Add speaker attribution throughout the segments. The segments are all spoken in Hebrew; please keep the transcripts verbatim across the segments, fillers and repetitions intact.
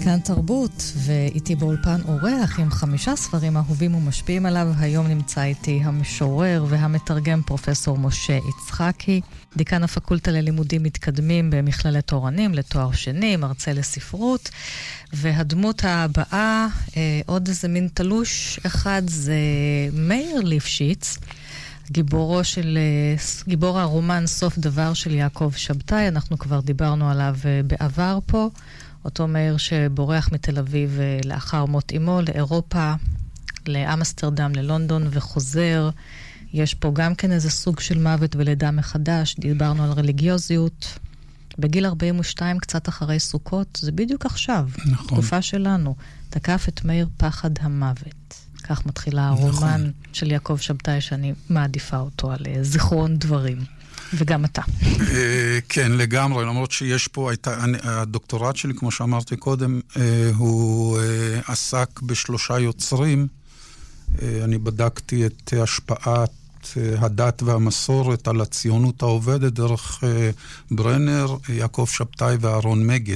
Speaker 1: כאן תרבות, ואיתי באולפן אורח עם חמישה ספרים אהובים ומשפיעים עליו. היום נמצא איתי המשורר והמתרגם פרופסור משה יצחקי, דיקן הפקולטה ללימודים מתקדמים במכללת אורנים לתואר שני, מרצה לספרות. והדמות הבאה, אה, עוד איזה מין תלוש אחד, זה מאיר ליפשיץ, גיבורו של, גיבור הרומן סוף דבר של יעקב שבתאי. אנחנו כבר דיברנו עליו בעבר פה. אותו מאיר שבורח מתל אביב לאחר מות אמו לאירופה, לאמסטרדם, ללונדון וחוזר. יש פה גם כן איזה סוג של מוות ולידה מחדש. דיברנו על רליגיוזיות. בגיל ארבעים ושתיים, קצת אחרי סוכות, זה בדיוק עכשיו. נכון. תקופה שלנו. תקף את מאיר פחד המוות. כך מתחילה הרומן נכון. של יעקב שבתאי, שאני מעדיפה אותו על זיכרון דברים. וגם אתה.
Speaker 2: כן, לגמרי, למרות שיש פה, הדוקטורט שלי, כמו שאמרתי קודם, הוא עסק בשלושה יוצרים. אני בדקתי את השפעת הדת והמסורת על הציונות העובדת דרך ברנר, יעקב שבתאי ואהרון מגד.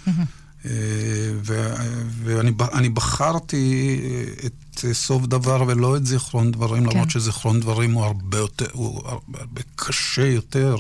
Speaker 2: ואני בחרתי את סוף דבר ולא את זיכרון דברים, למרות שזיכרון דברים הוא הרבה יותר, הוא הרבה קשה יותר.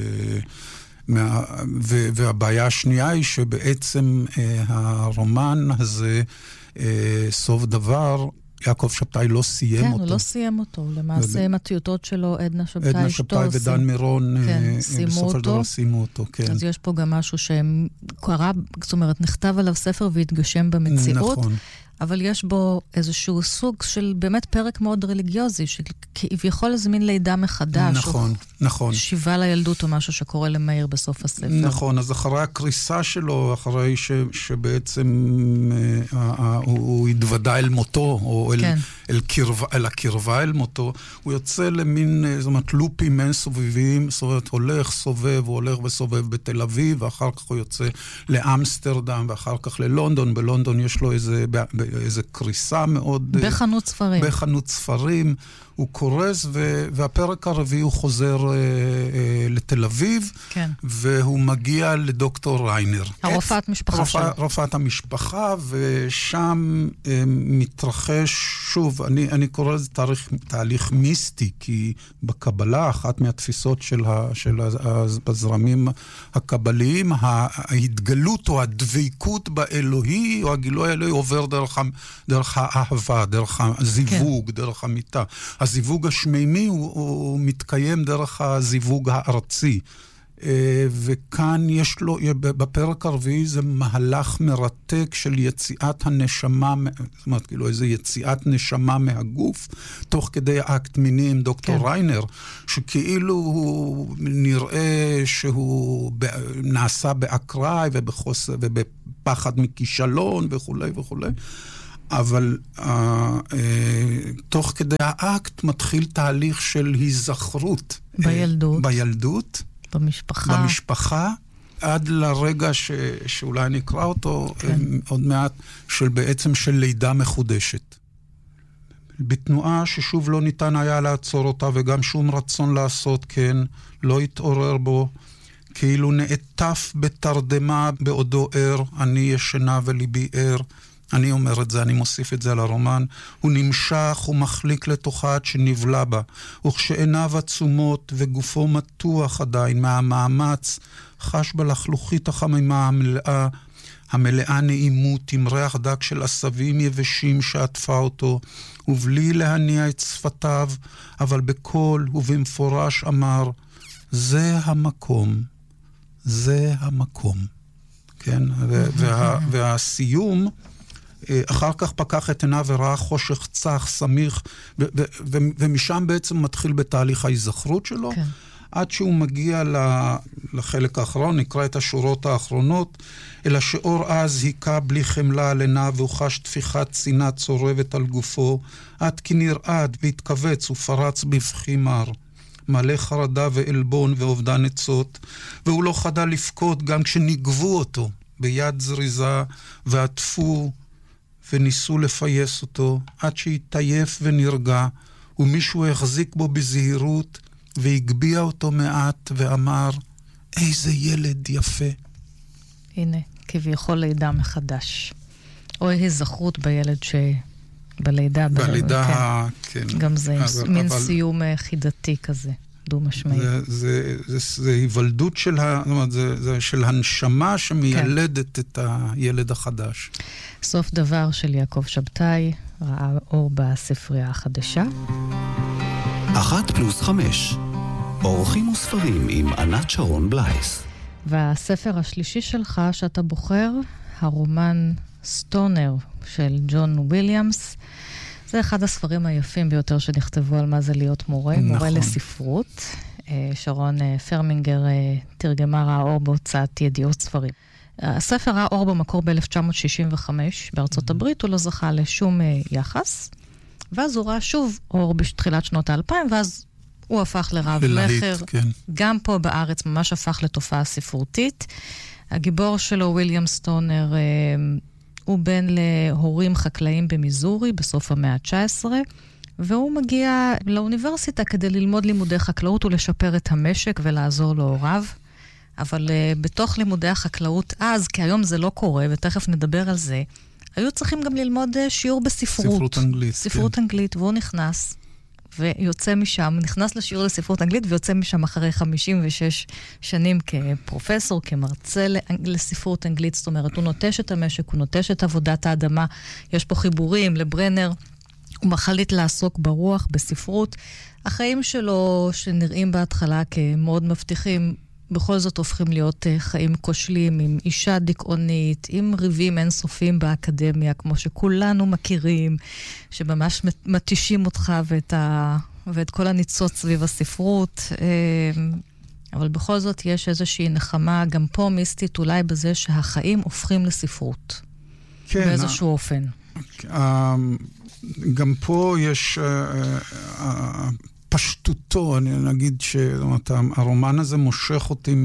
Speaker 2: והבעיה השנייה היא שבעצם הרומן הזה, סוף דבר, יעקב שבתאי לא סיים אותו.
Speaker 1: כן, הוא לא סיים אותו. למעשה, עם הטיוטות שלו, עדנה שבתאי,
Speaker 2: עדנה שבתאי ודן מירון, בסוף הדבר סיימו אותו, כן.
Speaker 1: אז יש פה גם משהו שקרה, זאת אומרת, נכתב עליו ספר והתגשם במציאות, נכון. אבל יש בו איזשהו סוג של באמת פרק מאוד רליגיוזי, שכביכול איזה מין לידה מחדש.
Speaker 2: נכון, נכון.
Speaker 1: שיבה לילדות או משהו שקורה למאיר בסוף הספר.
Speaker 2: נכון, אז אחרי הקריסה שלו, אחרי ש, שבעצם אה, אה, הוא, הוא התוודע אל מותו, או אל, כן. אל, קרבה, אל הקרבה אל מותו, הוא יוצא למין, זאת אומרת, לופים אינסובבים, זאת אומרת, הולך, סובב, הוא הולך וסובב בתל אביב, ואחר כך הוא יוצא לאמסטרדם, ואחר כך ללונדון. בלונדון יש לו איזה... איזו קריסה מאוד...
Speaker 1: בחנות ספרים.
Speaker 2: בחנות ספרים. הוא קורס, ו- והפרק הרביעי הוא חוזר אה, אה, לתל אביב, כן. והוא מגיע לדוקטור ריינר.
Speaker 1: הרופאת משפחה
Speaker 2: רופא,
Speaker 1: שלו.
Speaker 2: רופאת המשפחה, ושם אה, מתרחש, שוב, אני, אני קורא לזה תהליך, תהליך מיסטי, כי בקבלה, אחת מהתפיסות של, ה, של הזרמים הקבליים, ההתגלות או הדביקות באלוהי, או הגילוי האלוהי עובר דרך, דרך האהבה, דרך הזיווג, כן. דרך המיטה. הזיווג השמימי הוא, הוא מתקיים דרך הזיווג הארצי. וכאן יש לו, בפרק הרביעי זה מהלך מרתק של יציאת הנשמה, זאת אומרת, כאילו איזו יציאת נשמה מהגוף, תוך כדי האקט מיני עם דוקטור כן. ריינר, שכאילו הוא נראה שהוא נעשה באקראי ובחוסר, ובפחד מכישלון וכו' וכו'. אבל uh, uh, תוך כדי האקט מתחיל תהליך של היזכרות.
Speaker 1: בילדות.
Speaker 2: Uh, בילדות.
Speaker 1: במשפחה.
Speaker 2: במשפחה, עד לרגע ש, שאולי נקרא אותו כן. um, עוד מעט, של בעצם של לידה מחודשת. בתנועה ששוב לא ניתן היה לעצור אותה, וגם שום רצון לעשות כן, לא התעורר בו, כאילו נעטף בתרדמה בעודו ער, אני ישנה וליבי ער, אני אומר את זה, אני מוסיף את זה לרומן. הוא נמשך ומחליק לתוכה עד שנבלע בה, וכשעיניו עצומות וגופו מתוח עדיין מהמאמץ, חש בלחלוכית החמימה המלאה, המלאה נעימות עם ריח דק של עשבים יבשים שעטפה אותו, ובלי להניע את שפתיו, אבל בקול ובמפורש אמר, זה המקום, זה המקום. כן? וה, והסיום, אחר כך פקח את עיניו וראה חושך צח, סמיך, ו- ו- ו- ומשם בעצם מתחיל בתהליך ההיזכרות שלו, כן. עד שהוא מגיע לחלק האחרון, נקרא את השורות האחרונות, אלא שאור אז היכה בלי חמלה על עיניו, והוא חש תפיחת צינה צורבת על גופו, עד כי נרעד והתכווץ ופרץ בבכי מר, מלא חרדה ואלבון ואובדן עצות, והוא לא חדל לפקוד גם כשנגבו אותו ביד זריזה ועטפו וניסו לפייס אותו, עד שהתעייף ונרגע, ומישהו החזיק בו בזהירות והגביע אותו מעט ואמר, איזה ילד יפה.
Speaker 1: הנה, כביכול לידה מחדש. או היזכרות בילד שבלידה.
Speaker 2: בלידה,
Speaker 1: כן. כן. גם זה אבל, מין אבל... סיום חידתי כזה, דו משמעי.
Speaker 2: זה, זה, זה, זה היוולדות של, ה... זאת אומרת, זה, זה של הנשמה שמיילדת כן. את הילד החדש.
Speaker 1: סוף דבר של יעקב שבתאי, ראה אור בספרייה החדשה.
Speaker 3: אחת פלוס חמש, אורחים וספרים עם ענת שרון בלייס.
Speaker 1: והספר השלישי שלך שאתה בוחר, הרומן סטונר של ג'ון וויליאמס, זה אחד הספרים היפים ביותר שנכתבו על מה זה להיות מורה, נכון. מורה לספרות. שרון פרמינגר תרגמה ראה אור בהוצאת ידיעות ספרים. הספר ראה אור במקור ב-אלף תשע מאות שישים וחמש, בארצות הברית הוא לא זכה לשום יחס, ואז הוא ראה שוב אור בתחילת שנות האלפיים, ואז הוא הפך לרב מחר, כן. גם פה בארץ ממש הפך לתופעה ספרותית. הגיבור שלו, וויליאם סטונר, הוא בן להורים חקלאים במיזורי בסוף המאה ה-תשע עשרה, והוא מגיע לאוניברסיטה כדי ללמוד לימודי חקלאות ולשפר את המשק ולעזור להוריו. אבל uh, בתוך לימודי החקלאות אז, כי היום זה לא קורה, ותכף נדבר על זה, היו צריכים גם ללמוד uh, שיעור בספרות.
Speaker 2: ספרות אנגלית.
Speaker 1: ספרות כן. אנגלית, והוא נכנס ויוצא משם, נכנס לשיעור לספרות אנגלית ויוצא משם אחרי חמישים ושש שנים כפרופסור, כמרצה לספרות אנגלית. זאת אומרת, הוא נוטש את המשק, הוא נוטש את עבודת האדמה. יש פה חיבורים לברנר, הוא מחליט לעסוק ברוח, בספרות. החיים שלו, שנראים בהתחלה כמאוד מבטיחים, בכל זאת הופכים להיות חיים כושלים, עם אישה דיכאונית, עם ריבים אינסופיים באקדמיה, כמו שכולנו מכירים, שממש מתישים אותך ואת, ה... ואת כל הניצוץ סביב הספרות. אבל בכל זאת יש איזושהי נחמה, גם פה מיסטית, אולי בזה שהחיים הופכים לספרות. כן. באיזשהו אופן.
Speaker 2: גם פה יש... פשטותו, אני נגיד שהרומן הזה מושך אותי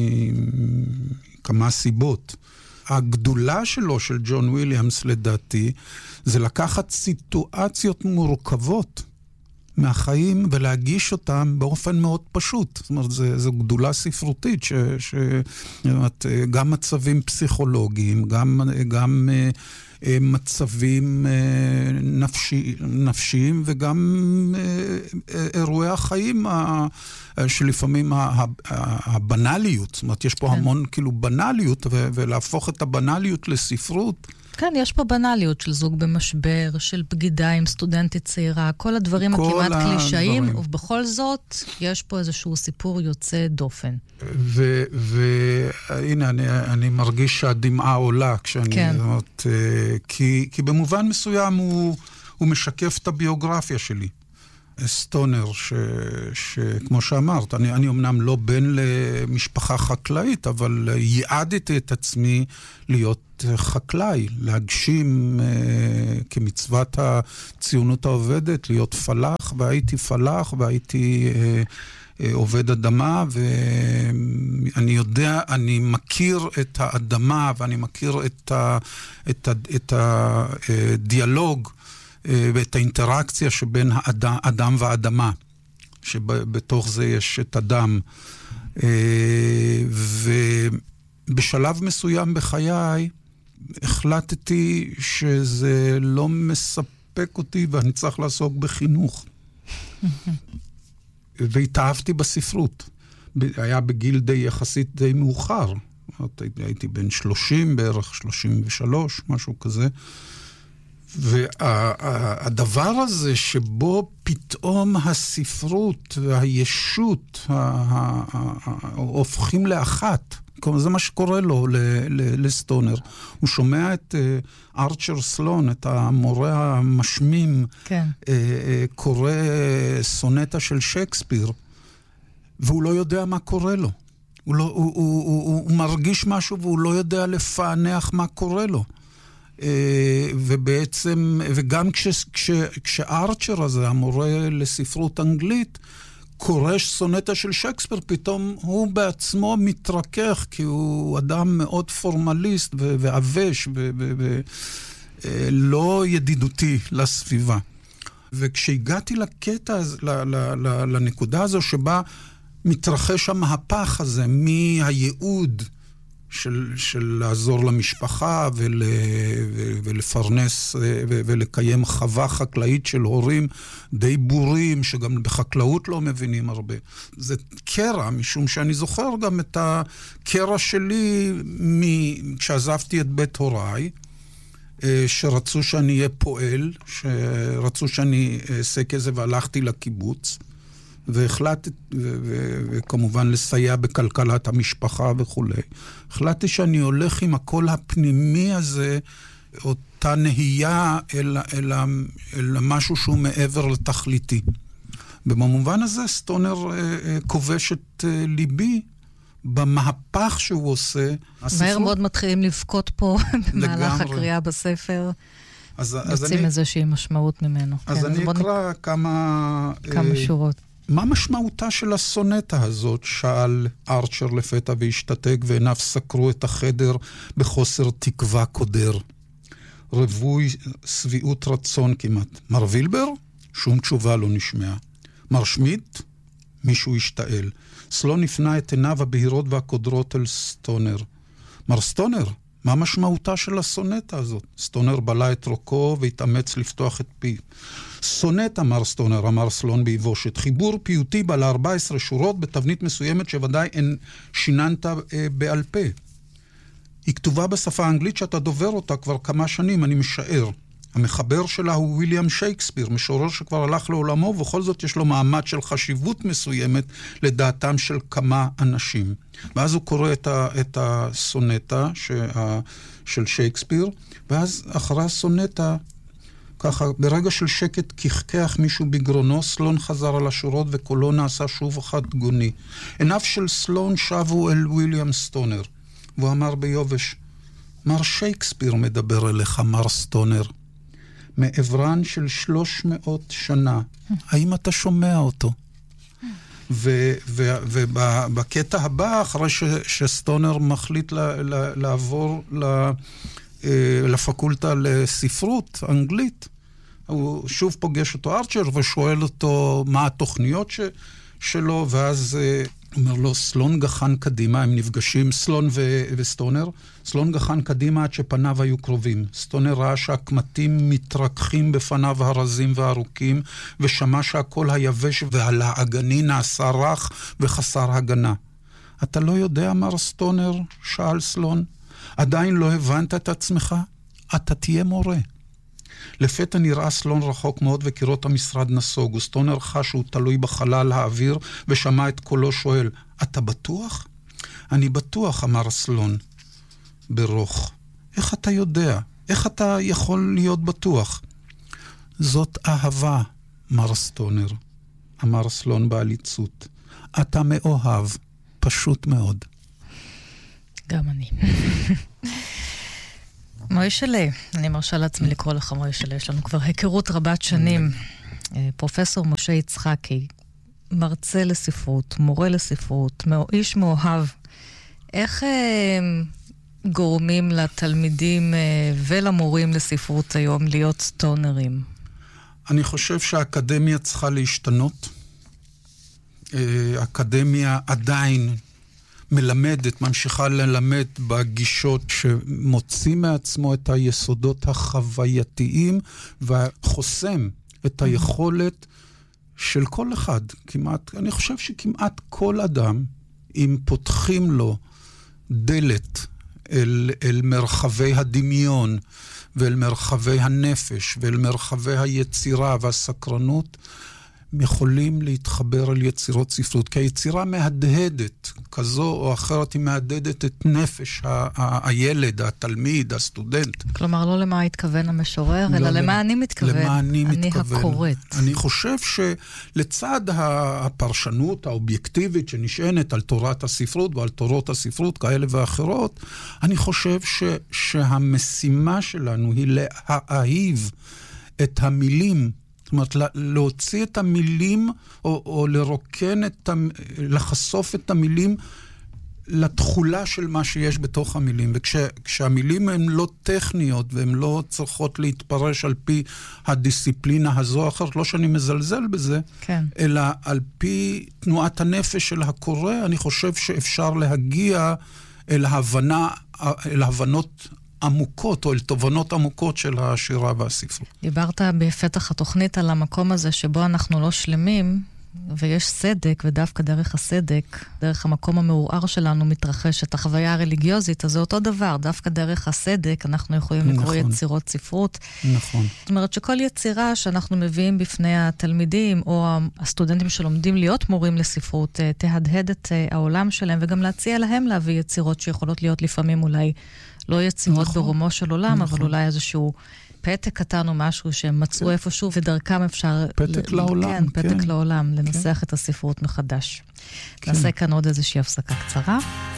Speaker 2: מכמה סיבות. הגדולה שלו, של ג'ון וויליאמס, לדעתי, זה לקחת סיטואציות מורכבות מהחיים ולהגיש אותם באופן מאוד פשוט. זאת אומרת, זו, זו גדולה ספרותית, ש, ש, אומרת, גם מצבים פסיכולוגיים, גם... גם מצבים נפשי, נפשיים וגם אירועי החיים שלפעמים הבנליות, זאת אומרת, יש פה כן. המון כאילו בנליות, ולהפוך את הבנליות לספרות.
Speaker 1: כן, יש פה בנליות של זוג במשבר, של בגידה עם סטודנטית צעירה, כל הדברים כל הכמעט הדברים. קלישאים, ובכל זאת יש פה איזשהו סיפור יוצא דופן.
Speaker 2: והנה, אני, אני מרגיש שהדמעה עולה כשאני... כן. זאת, כי, כי במובן מסוים הוא, הוא משקף את הביוגרפיה שלי. סטונר, ש, שכמו שאמרת, אני, אני אמנם לא בן למשפחה חקלאית, אבל ייעדתי את עצמי להיות חקלאי, להגשים אה, כמצוות הציונות העובדת, להיות פלח, והייתי פלח, והייתי אה, אה, עובד אדמה, ואני יודע, אני מכיר את האדמה, ואני מכיר את, ה, את, ה, את הדיאלוג, ואת האינטראקציה שבין האדם, אדם ואדמה, שבתוך זה יש את אדם. ובשלב מסוים בחיי, החלטתי שזה לא מספק אותי, ואני צריך לעסוק בחינוך. והתאהבתי בספרות. היה בגיל די יחסית די מאוחר. הייתי בן שלושים, בערך שלושים ושלוש, משהו כזה. והדבר הזה שבו פתאום הספרות והישות הופכים לאחת, זה מה שקורה לו לסטונר. הוא שומע את ארצ'ר סלון, את המורה המשמים, כן. קורא סונטה של שייקספיר, והוא לא יודע מה קורה לו. הוא, לא, הוא, הוא, הוא, הוא מרגיש משהו והוא לא יודע לפענח מה קורה לו. ובעצם, וגם כש, כש, כשארצ'ר הזה, המורה לספרות אנגלית, קורא סונטה של שייקספיר, פתאום הוא בעצמו מתרכך, כי הוא אדם מאוד פורמליסט ועבש ולא ידידותי לסביבה. וכשהגעתי לקטע, לנקודה הזו שבה מתרחש המהפך הזה, מהייעוד של, של לעזור למשפחה ול, ולפרנס ולקיים חווה חקלאית של הורים די בורים, שגם בחקלאות לא מבינים הרבה. זה קרע, משום שאני זוכר גם את הקרע שלי כשעזבתי את בית הוריי, שרצו שאני אהיה פועל, שרצו שאני אעשה כזה, והלכתי לקיבוץ, והחלטתי, וכמובן לסייע בכלכלת המשפחה וכו'. החלטתי שאני הולך עם הקול הפנימי הזה, אותה נהייה אל, אל, אל משהו שהוא מעבר לתכליתי. במובן הזה סטונר כובש את ליבי, במהפך שהוא עושה.
Speaker 1: מהר מאוד מתחילים לבכות פה במהלך הקריאה בספר.
Speaker 2: אז, אז
Speaker 1: יוצאים
Speaker 2: אני,
Speaker 1: איזושהי משמעות ממנו.
Speaker 2: אז כן, אני אקרא נק... כמה...
Speaker 1: כמה אה, שורות.
Speaker 2: מה משמעותה של הסונטה הזאת? שאל ארצ'ר לפתע והשתתק, ועיניו סקרו את החדר בחוסר תקווה קודר. רבוי סביעות רצון כמעט. מר וילבר? שום תשובה לא נשמעה. מר שמיט? מישהו השתעל. סלון הפנה את עיניו הבהירות והקודרות אל סטונר. מר סטונר, מה משמעותה של הסונטה הזאת? סטונר בלה את רוקו והתאמץ לפתוח את פי. סונטה, מר סטונר, אמר סלון ביבושת. חיבור פיוטי בעל ארבע עשרה שורות בתבנית מסוימת שוודאי אין שיננת אה, בעל פה. היא כתובה בשפה האנגלית שאתה דובר אותה כבר כמה שנים, אני משער. המחבר שלה הוא ויליאם שייקספיר, משורר שכבר הלך לעולמו, ובכל זאת יש לו מעמד של חשיבות מסוימת לדעתם של כמה אנשים. ואז הוא קורא את, ה, את הסונטה שה, של שייקספיר, ואז אחרי הסונטה, ככה, ברגע של שקט כחכח מישהו בגרונו, סלון חזר על השורות וקולו נעשה שוב אחד גוני. עיניו של סלון שבו אל ויליאם סטונר, והוא אמר ביובש, מר שייקספיר מדבר אליך, מר סטונר. מעברן של שלוש מאות שנה. האם אתה שומע אותו? ובקטע הבא, אחרי שסטונר מחליט לעבור לפקולטה לספרות אנגלית, הוא שוב פוגש אותו ארצ'ר ושואל אותו מה התוכניות שלו, ואז אומר לו, סלון גחן קדימה, הם נפגשים, סלון ו- וסטונר, סלון גחן קדימה עד שפניו היו קרובים. סטונר ראה שהקמטים מתרככים בפניו הרזים והארוכים, ושמע שהכל היבש והלעגני נעשה רך וחסר הגנה. אתה לא יודע, אמר סטונר, שאל סלון, עדיין לא הבנת את עצמך? אתה תהיה מורה. לפתע נראה סלון רחוק מאוד וקירות המשרד נסוג, וסטונר חש שהוא תלוי בחלל האוויר ושמע את קולו שואל, אתה בטוח? אני בטוח, אמר סלון ברוך. איך אתה יודע? איך אתה יכול להיות בטוח? זאת אהבה, מר סטונר, אמר סלון בעליצות. אתה מאוהב, פשוט מאוד.
Speaker 1: גם אני. מוישלה, אני מרשה לעצמי לקרוא לך מוישלה, יש לנו כבר היכרות רבת שנים. פרופסור משה יצחקי, מרצה לספרות, מורה לספרות, איש מאוהב. איך גורמים לתלמידים ולמורים לספרות היום להיות סטונרים?
Speaker 2: אני חושב שהאקדמיה צריכה להשתנות. האקדמיה עדיין מלמדת, ממשיכה ללמד בגישות שמוצאים מעצמו את היסודות החווייתיים וחוסם את היכולת של כל אחד. כמעט, אני חושב שכמעט כל אדם, אם פותחים לו דלת אל, אל מרחבי הדמיון ואל מרחבי הנפש ואל מרחבי היצירה והסקרנות, יכולים להתחבר על יצירות ספרות, כי היצירה מהדהדת, כזו או אחרת היא מהדהדת את נפש ה- ה- הילד, התלמיד, הסטודנט.
Speaker 1: כלומר, לא למה התכוון המשורר, לא אלא למה, למה אני מתכוון.
Speaker 2: למה אני,
Speaker 1: אני
Speaker 2: מתכוון.
Speaker 1: הקוראת.
Speaker 2: אני חושב שלצד הפרשנות האובייקטיבית שנשענת על תורת הספרות ועל תורות הספרות כאלה ואחרות, אני חושב ש- שהמשימה שלנו היא להאהיב את המילים, זאת אומרת, להוציא את המילים, או, או לרוקן את, לחשוף את המילים לתחולה של מה שיש בתוך המילים. וכשהמילים הן לא טכניות, והן לא צריכות להתפרש על פי הדיסציפלינה הזו או אחרת, לא שאני מזלזל בזה,
Speaker 1: כן.
Speaker 2: אלא על פי תנועת הנפש של הקורא, אני חושב שאפשר להגיע אל הבנה, אל הבנות עמוקות, או אל תובנות עמוקות של השירה והספרות.
Speaker 1: דיברת בפתח התוכנית על המקום הזה שבו אנחנו לא שלמים, ויש סדק, ודווקא דרך הסדק, דרך המקום המעורער שלנו מתרחשת החוויה הרליגיוזית, אז זה אותו דבר, דווקא דרך הסדק אנחנו יכולים לקרוא נכון. יצירות ספרות.
Speaker 2: נכון.
Speaker 1: זאת אומרת שכל יצירה שאנחנו מביאים בפני התלמידים, או הסטודנטים שלומדים להיות מורים לספרות, תהדהד את העולם שלהם, וגם להציע להם להביא יצירות שיכולות להיות לפעמים אולי לא יצירות נכון. ברומו של עולם, נכון. אבל אולי איזשהו פתק קטן או משהו שהם מצאו איפשהו, ודרכם אפשר...
Speaker 2: פתק ל... לעולם,
Speaker 1: כן. פתק
Speaker 2: כן.
Speaker 1: לעולם, לנסח כן. את הספרות מחדש. כן. נעשה כאן עוד איזושהי הפסקה קצרה.